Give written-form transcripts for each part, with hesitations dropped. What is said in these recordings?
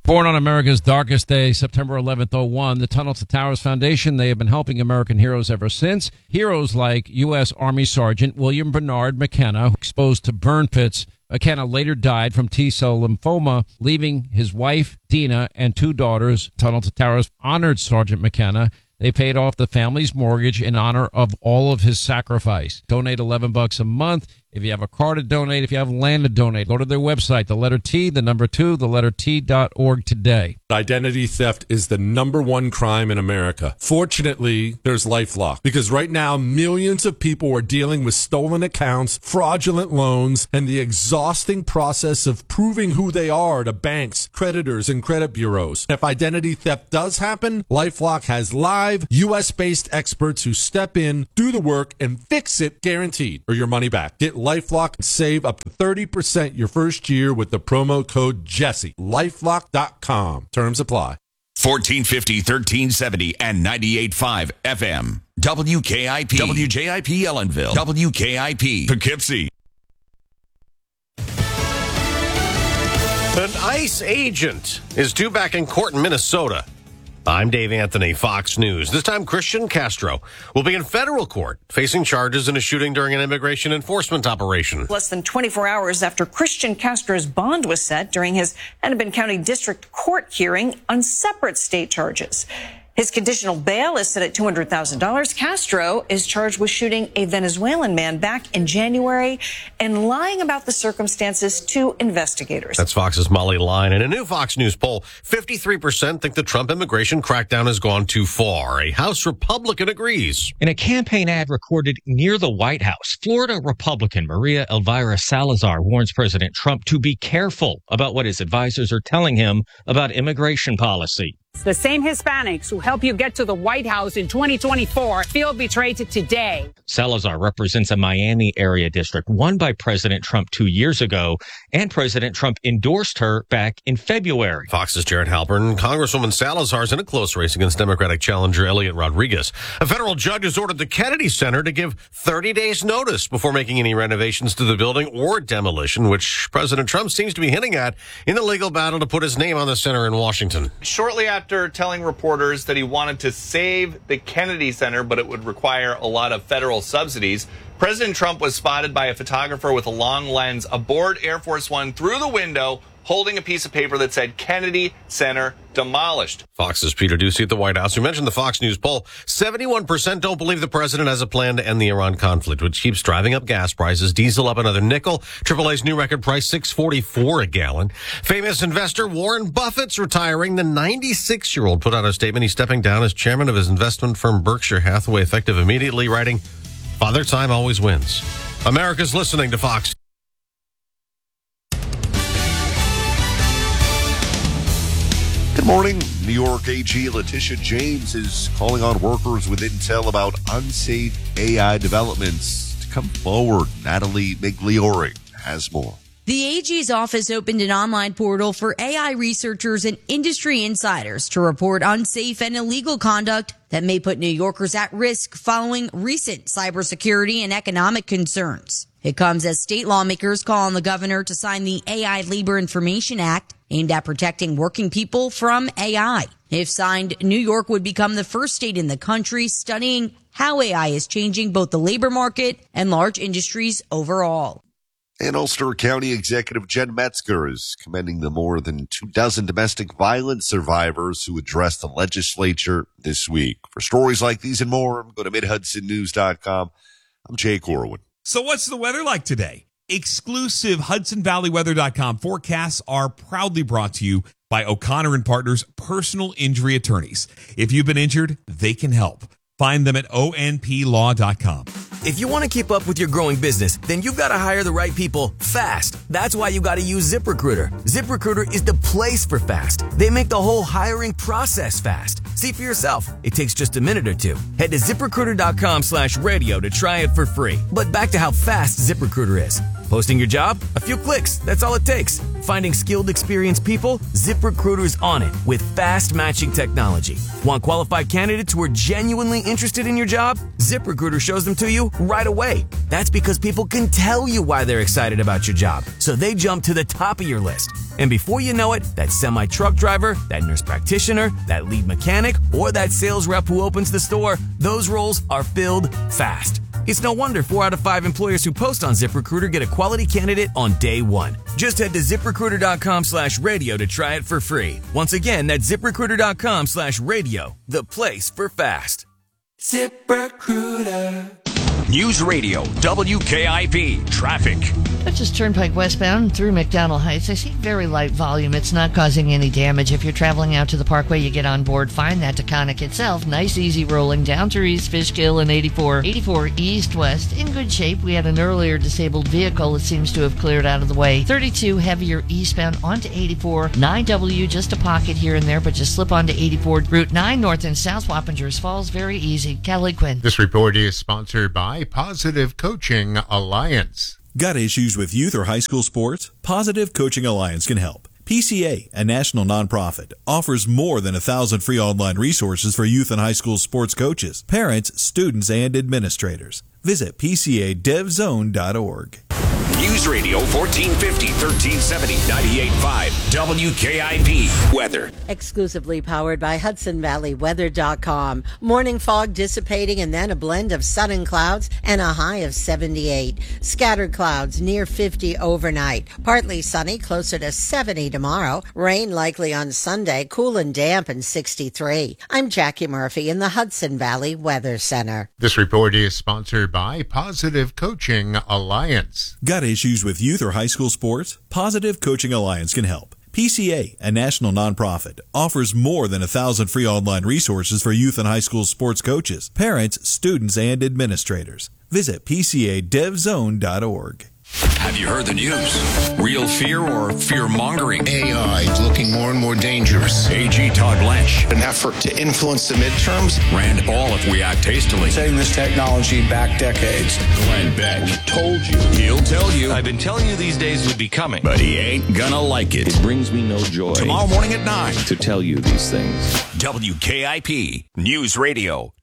Born on America's darkest day, September 11th, 01, the Tunnel to Towers Foundation, they have been helping American heroes ever since. Heroes like U.S. Army Sergeant William Bernard McKenna, exposed to burn pits. McKenna later died from T-cell lymphoma, leaving his wife, Dina, and 2 daughters. Tunnel to Towers honored Sergeant McKenna. They paid off the family's mortgage in honor of all of his sacrifice. Donate $11 a month. If you have a car to donate, if you have land to donate, go to their website, the letter T, the number 2, the letter T.org today. Identity theft is the number one crime in America. Fortunately, there's LifeLock, because right now millions of people are dealing with stolen accounts, fraudulent loans, and the exhausting process of proving who they are to banks, creditors, and credit bureaus. If identity theft does happen, LifeLock has live, U.S.-based experts who step in, do the work, and fix it guaranteed, or your money back. Get LifeLock and save up to 30% your first year with the promo code Jesse. LifeLock.com. Terms apply. 1450, 1370, and 98.5 FM. WKIP. WJIP Ellenville. WKIP Poughkeepsie. An ICE agent is due back in court in Minnesota. I'm Dave Anthony, Fox News. This time, Christian Castro will be in federal court facing charges in a shooting during an immigration enforcement operation. Less than 24 hours after Christian Castro's bond was set during his Hennepin County District Court hearing on separate state charges. His conditional bail is set at $200,000. Castro is charged with shooting a Venezuelan man back in January and lying about the circumstances to investigators. That's Fox's Molly Line. In a new Fox News poll, 53% think the Trump immigration crackdown has gone too far. A House Republican agrees. In a campaign ad recorded near the White House, Florida Republican Maria Elvira Salazar warns President Trump to be careful about what his advisors are telling him about immigration policy. The same Hispanics who help you get to the White House in 2024 feel betrayed today. Salazar represents a Miami area district won by President Trump 2 years ago, and President Trump endorsed her back in February. Fox's Jared Halpern. Congresswoman Salazar's in a close race against Democratic challenger Elliot Rodriguez. A federal judge has ordered the Kennedy Center to give 30 days notice before making any renovations to the building or demolition, which President Trump seems to be hinting at in the legal battle to put his name on the center in Washington. Shortly after telling reporters that he wanted to save the Kennedy Center, but it would require a lot of federal subsidies, President Trump was spotted by a photographer with a long lens aboard Air Force One through the window, holding a piece of paper that said Kennedy Center demolished. Fox's Peter Ducey at the White House. We mentioned the Fox News poll. 71% don't believe the president has a plan to end the Iran conflict, which keeps driving up gas prices. Diesel up another nickel. AAA's new record price, $6.44 a gallon. Famous investor Warren Buffett's retiring. The 96-year-old put out a statement. He's stepping down as chairman of his investment firm Berkshire Hathaway, effective immediately, writing, "Father Time always wins." America's listening to Fox. Good morning. New York AG Letitia James is calling on workers with intel about unsafe AI developments to come forward. Natalie Migliori has more. The AG's office opened an online portal for AI researchers and industry insiders to report unsafe and illegal conduct that may put New Yorkers at risk following recent cybersecurity and economic concerns. It comes as state lawmakers call on the governor to sign the AI Labor Information Act, aimed at protecting working people from AI. If signed, New York would become the first state in the country studying how AI is changing both the labor market and large industries overall. And Ulster County Executive Jen Metzger is commending the more than 24 domestic violence survivors who addressed the legislature this week. For stories like these and more, go to MidHudsonNews.com. I'm Jake Corwin. So what's the weather like today? Exclusive HudsonValleyWeather.com forecasts are proudly brought to you by O'Connor & Partners Personal Injury Attorneys. If you've been injured, they can help. Find them at onplaw.com. If you want to keep up with your growing business, then you've got to hire the right people fast. That's why you got to use ZipRecruiter. ZipRecruiter is the place for fast. They make the whole hiring process fast. See for yourself. It takes just a minute or two. Head to ZipRecruiter.com/radio to try it for free. But back to how fast ZipRecruiter is. Posting your job? A few clicks. That's all it takes. Finding skilled, experienced people? ZipRecruiter's on it with fast matching technology. Want qualified candidates who are genuinely interested in your job? ZipRecruiter shows them to you right away. That's because people can tell you why they're excited about your job, so they jump to the top of your list. And before you know it, that semi-truck driver, that nurse practitioner, that lead mechanic, or that sales rep who opens the store, those roles are filled fast. It's no wonder 4 out of 5 employers who post on ZipRecruiter get a quality candidate on day one. Just head to ZipRecruiter.com/radio to try it for free. Once again, that's ZipRecruiter.com/radio, the place for fast. ZipRecruiter. News Radio, WKIP, traffic. That's just Turnpike westbound through McDonald Heights. I see very light volume. It's not causing any damage. If you're traveling out to the Parkway, you get on board fine. That Taconic itself, nice, easy rolling down through East Fishkill and 84 east-west. In good shape. We had an earlier disabled vehicle. It seems to have cleared out of the way. 32 heavier eastbound onto 84. 9W, just a pocket here and there, but just slip onto 84. Route 9 north and south, Wappingers Falls, very easy. Kelly Quinn. This report is sponsored by Positive Coaching Alliance. Got issues with youth or high school sports? Positive Coaching Alliance can help. PCA, a national nonprofit, offers more than 1,000 free online resources for youth and high school sports coaches, parents, students, and administrators. Visit PCADevZone.org. News Radio 1450, 1370, 98.5, WKIP. Weather. Exclusively powered by HudsonValleyWeather.com. Morning fog dissipating and then a blend of sun and clouds and a high of 78. Scattered clouds near 50 overnight. Partly sunny, closer to 70 tomorrow. Rain likely on Sunday, cool and damp and 63. I'm Jackie Murphy in the Hudson Valley Weather Center. This report is sponsored by Positive Coaching Alliance. Got issues with youth or high school sports? Positive Coaching Alliance can help. PCA, a national nonprofit, offers more than 1,000 free online resources for youth and high school sports coaches, parents, students, and administrators. Visit PCADevZone.org. Have you heard the news? Real fear or fear-mongering? AI is looking more and more dangerous. AG Todd Blanche. An effort to influence the midterms. Rand Paul if we act hastily. Setting this technology back decades. Glenn Beck. We told you. He'll tell you. I've been telling you these days would be coming. But he ain't gonna like it. It brings me no joy. Tomorrow morning at 9. To tell you these things. WKIP. News Radio.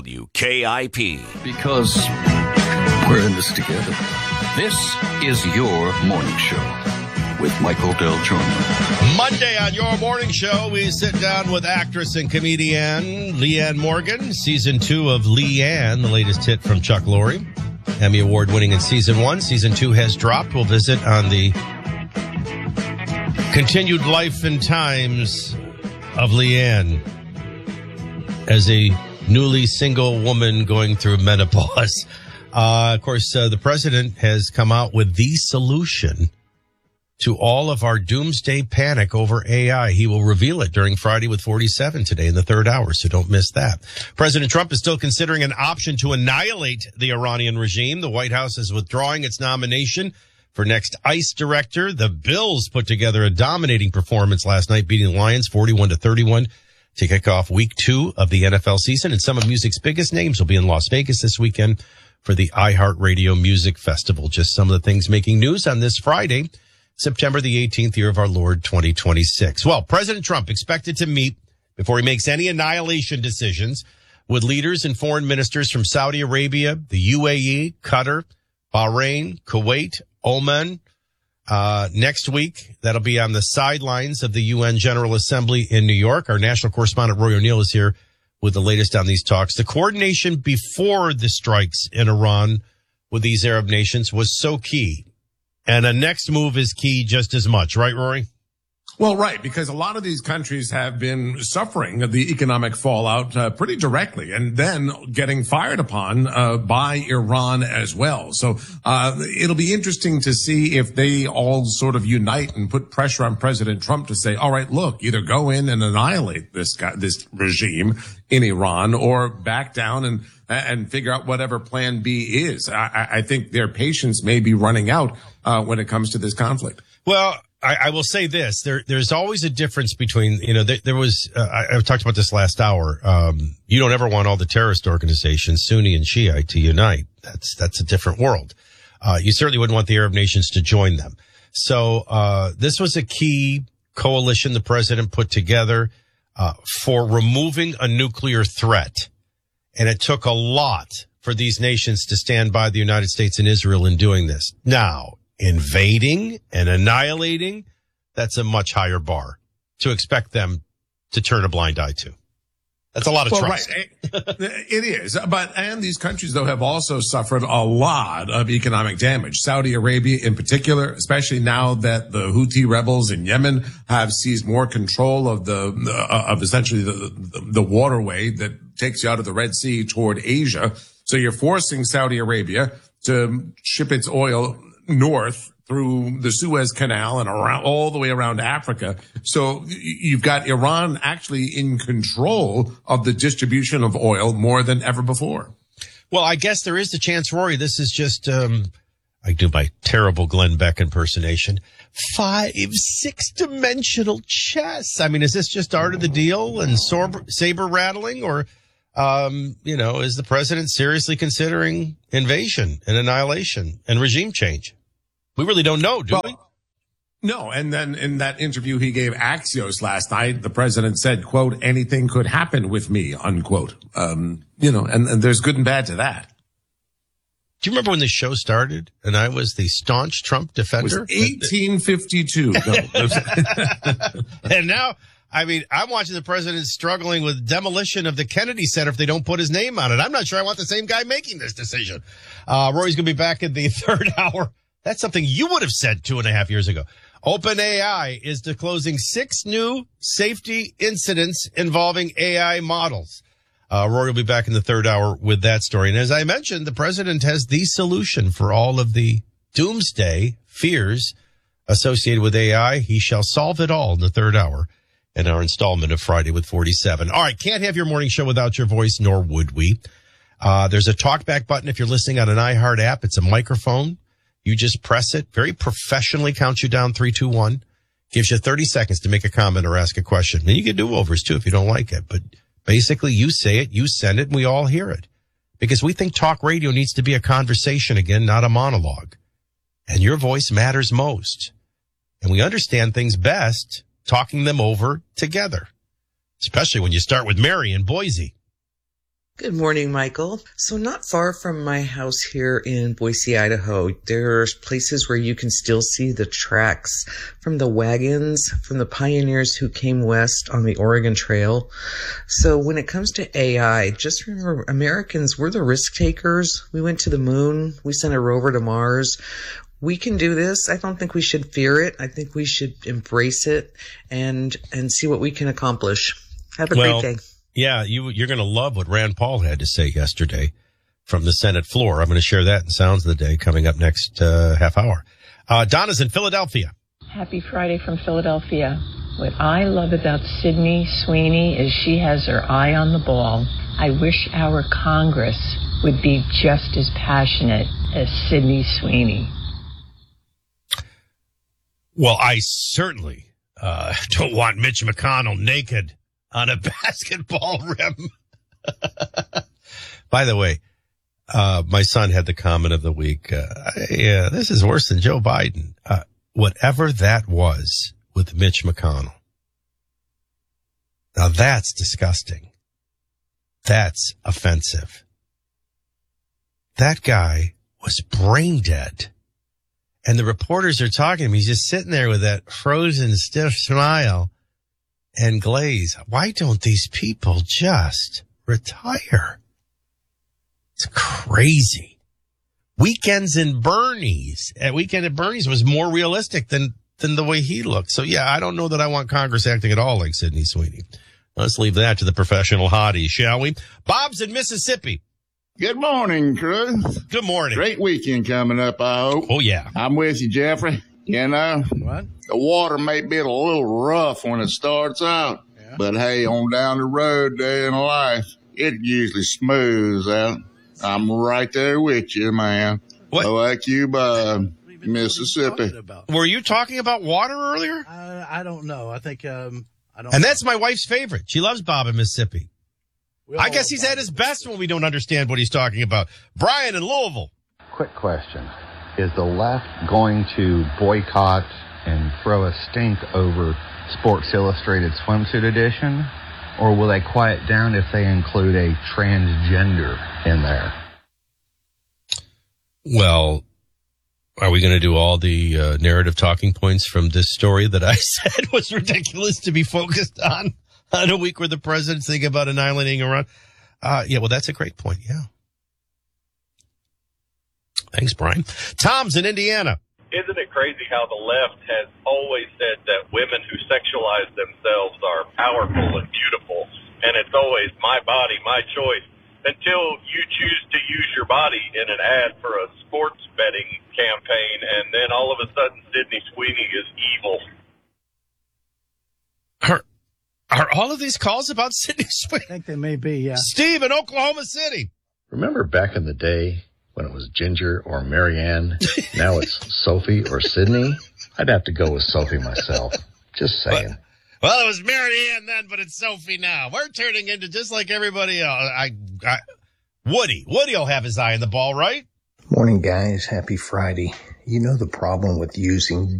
WKIP. Because we're in this together. This is your morning show with Michael Del Giorno. Monday on your morning show, we sit down with actress and comedian Leanne Morgan. Season 2 of Leanne, the latest hit from Chuck Lorre. Emmy Award winning in Season 1. Season 2 has dropped. We'll visit on the continued life and times of Leanne as a newly single woman going through menopause. Of course, the president has come out with the solution to all of our doomsday panic over AI. He will reveal it during Friday with 47 today in the third hour, so don't miss that. President Trump is still considering an option to annihilate the Iranian regime. The White House is withdrawing its nomination for next ICE director. The Bills put together a dominating performance last night, beating the Lions 41-31 to kick off week 2 of the NFL season. And some of music's biggest names will be in Las Vegas this weekend for the iHeartRadio Music Festival. Just some of the things making news on this Friday, September the 18th, year of our Lord 2026. Well, President Trump expected to meet before he makes any annihilation decisions with leaders and foreign ministers from Saudi Arabia, the UAE, Qatar, Bahrain, Kuwait, Oman. Next week, that'll be on the sidelines of the UN General Assembly in New York. Our national correspondent Roy O'Neill is here with the latest on these talks. The coordination before the strikes in Iran with these Arab nations was so key. And the next move is key just as much. Right, Rory? Well, right, because a lot of these countries have been suffering the economic fallout pretty directly and then getting fired upon by Iran as well. So it'll be interesting to see if they all sort of unite and put pressure on President Trump to say, all right, look, either go in and annihilate this regime in Iran or back down and figure out whatever plan B is. I think their patience may be running out when it comes to this conflict. Well, I will say this. There's always a difference between, there was, I talked about this last hour. You don't ever want all the terrorist organizations, Sunni and Shiite, to unite. That's a different world. You certainly wouldn't want the Arab nations to join them. So this was a key coalition the president put together for removing a nuclear threat. And it took a lot for these nations to stand by the United States and Israel in doing this. Now, invading and annihilating, that's a much higher bar to expect them to turn a blind eye to. That's a lot of trust. Right. It is. And these countries, though, have also suffered a lot of economic damage. Saudi Arabia in particular, especially now that the Houthi rebels in Yemen have seized more control of essentially the waterway that takes you out of the Red Sea toward Asia. So you're forcing Saudi Arabia to ship its oil north through the Suez Canal and around all the way around Africa. So you've got Iran actually in control of the distribution of oil more than ever before. Well, I guess there is the chance, Rory, this is just, I do my terrible Glenn Beck impersonation, 6-dimensional chess. I mean, is this just art of the deal and saber rattling, or, is the president seriously considering invasion and annihilation and regime change? We really don't know, do we? No. And then in that interview he gave Axios last night, the president said, quote, anything could happen with me, unquote. And there's good and bad to that. Do you remember when the show started and I was the staunch Trump defender? It was 1852. And now, I mean, I'm watching the president struggling with demolition of the Kennedy Center if they don't put his name on it. I'm not sure I want the same guy making this decision. Rory's going to be back in the third hour. That's something you would have said 2.5 years ago. OpenAI is disclosing 6 new safety incidents involving AI models. Rory will be back in the third hour with that story. And as I mentioned, the president has the solution for all of the doomsday fears associated with AI. He shall solve it all in the third hour in our installment of Friday with 47. All right, can't have your morning show without your voice, nor would we. There's a talkback button if you're listening on an iHeart app. It's a microphone. You just press it, very professionally counts you down, 3, 2, 1, gives you 30 seconds to make a comment or ask a question. And you can do overs too if you don't like it. But basically you say it, you send it, and we all hear it. Because we think talk radio needs to be a conversation again, not a monologue. And your voice matters most. And we understand things best talking them over together. Especially when you start with Mary in Boise. Good morning, Michael. So not far from my house here in Boise, Idaho, there's places where you can still see the tracks from the wagons from the pioneers who came west on the Oregon Trail. So when it comes to AI, just remember, Americans, we're the risk takers. We went to the moon. We sent a rover to Mars. We can do this. I don't think we should fear it. I think we should embrace it and see what we can accomplish. Have a great day. Yeah, you're going to love what Rand Paul had to say yesterday from the Senate floor. I'm going to share that in Sounds of the Day coming up next half hour. Donna's in Philadelphia. Happy Friday from Philadelphia. What I love about Sydney Sweeney is she has her eye on the ball. I wish our Congress would be just as passionate as Sydney Sweeney. Well, I certainly don't want Mitch McConnell naked on a basketball rim. By the way, my son had the comment of the week. Yeah, this is worse than Joe Biden. Whatever that was with Mitch McConnell. Now that's disgusting. That's offensive. That guy was brain dead. And the reporters are talking to him. He's just sitting there with that frozen, stiff smile and glaze. Why don't these people just retire? It's crazy. Weekend at Bernie's was more realistic than the way he looked. So yeah, I don't know that I want Congress acting at all like Sydney Sweeney. Let's leave that to the professional hotties, shall we? Bob's in Mississippi. Good morning, crew. Good morning. Great weekend coming up, I hope. Oh yeah. I'm with you, Jeffrey. You know, what? The water may be a little rough when it starts out, but hey, on down the road day in life, it usually smooths out. I'm right there with you, man. What? I like you, Bob, Mississippi. Were you talking about water earlier? I don't know. I think I don't. And that's my wife's favorite. She loves Bob in Mississippi. I guess he's at his best when we don't understand what he's talking about. Brian in Louisville. Quick question. Is the left going to boycott and throw a stink over Sports Illustrated swimsuit edition? Or will they quiet down if they include a transgender in there? Well, are we going to do all the narrative talking points from this story that I said was ridiculous to be focused on a week where the president's thinking about annihilating Iran? Yeah, well, that's a great point. Yeah. Thanks, Brian. Tom's in Indiana. Isn't it crazy how the left has always said that women who sexualize themselves are powerful and beautiful, and it's always my body, my choice, until you choose to use your body in an ad for a sports betting campaign, and then all of a sudden Sydney Sweeney is evil. Are all of these calls about Sydney Sweeney? I think they may be, yeah. Steve in Oklahoma City. Remember back in the day when it was Ginger or Marianne? Now it's Sophie or Sydney? I'd have to go with Sophie myself. Just saying. Well, it was Marianne then, but it's Sophie now. We're turning into just like everybody else. Woody will have his eye on the ball, right? Morning, guys. Happy Friday. You know the problem with using